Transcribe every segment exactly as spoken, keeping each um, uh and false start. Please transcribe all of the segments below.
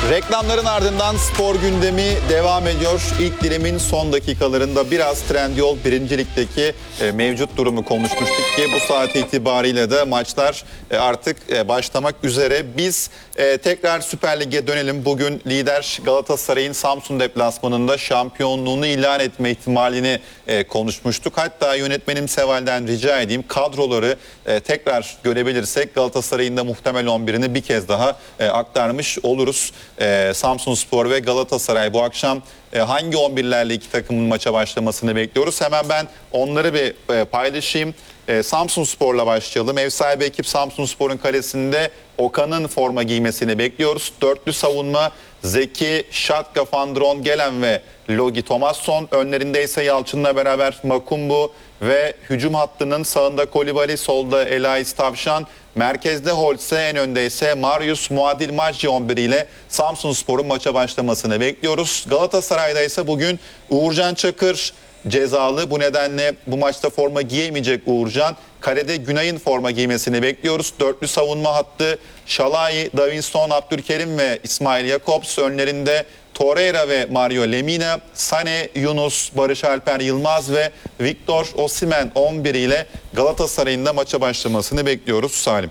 Reklamların ardından spor gündemi devam ediyor. İlk dilimin son dakikalarında biraz Trendyol birinci Lig'deki e, mevcut durumu konuşmuştuk ki bu saat itibariyle de maçlar e, artık e, başlamak üzere. Biz e, tekrar Süper Lig'e dönelim. Bugün lider Galatasaray'ın Samsun deplasmanında şampiyonluğunu ilan etme ihtimalini e, konuşmuştuk. Hatta yönetmenim Seval'den rica edeyim kadroları e, tekrar görebilirsek Galatasaray'ın da muhtemel on birini bir kez daha e, aktarmış oluruz. Ee, Samsunspor ve Galatasaray bu akşam e, hangi on birlerle iki takımın maça başlamasını bekliyoruz? Hemen ben onları bir e, paylaşayım. E, Samsunspor'la başlayalım. Ev sahibi ekip Samsunspor'un kalesinde Okan'ın forma giymesini bekliyoruz. Dörtlü savunma Zeki, Şatka, Fandron, Gelen ve Logi Tomasson. Önlerinde ise Yalçın'la beraber Makumbu ve hücum hattının sağında Kolibali, solda Elais Tavşan, merkezde Holse, en önde ise Marius Muadil Macci on bir ile Samsunspor'un maça başlamasını bekliyoruz. Galatasaray'da ise bugün Uğurcan Çakır cezalı. Bu nedenle bu maçta forma giyemeyecek Uğurcan. Kalede Günay'ın forma giymesini bekliyoruz. Dörtlü savunma hattı Şalai, Davinson, Abdülkerim ve İsmail Jakobs. Önlerinde Torreira ve Mario Lemina, Sane, Yunus, Barış Alper Yılmaz ve Victor Osimhen on bir ile Galatasaray'ın da maça başlamasını bekliyoruz. Salim.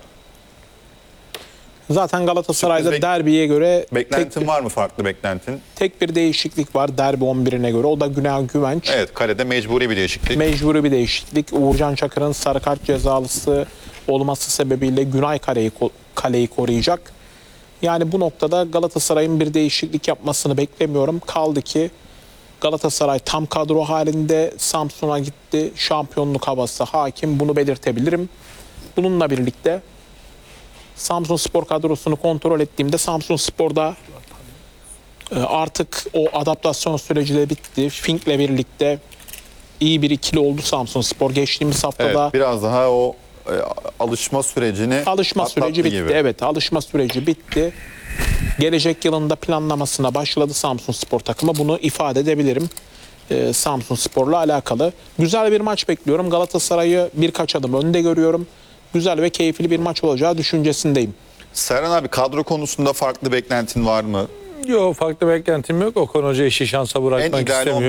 Zaten Galatasaray'da Sürpriz bek- derbiye göre Beklentin tek, var mı, farklı beklentin? tek bir değişiklik var derbi on birine göre. O da Günay Güvenç. Evet, kalede mecburi bir değişiklik. Mecburi bir değişiklik. Uğurcan Çakır'ın sarı kart cezalısı olması sebebiyle Günay kaleyi, kaleyi koruyacak. Yani bu noktada Galatasaray'ın bir değişiklik yapmasını beklemiyorum. Kaldı ki Galatasaray tam kadro halinde Samsun'a gitti. Şampiyonluk havası hakim. Bunu belirtebilirim. Bununla birlikte Samsunspor kadrosunu kontrol ettiğimde Samsunspor'da artık o adaptasyon süreci de bitti. Fink'le birlikte iyi bir ikili oldu Samsunspor. Geçtiğimiz haftada Evet, biraz daha o e, alışma sürecini alışma süreci bitti. gibi. Evet, alışma süreci bitti. Gelecek yılında planlamasına başladı Samsunspor takımı. Bunu ifade edebilirim. Ee, Samsunspor'la alakalı. Güzel bir maç bekliyorum. Galatasaray'ı birkaç adım önde görüyorum. Güzel ve keyifli bir maç olacağı düşüncesindeyim. Serhan abi, kadro konusunda farklı beklentin var mı? Yok, farklı beklentim yok. Okan Hoca işi şansa En bırakmak ideal istemiyor.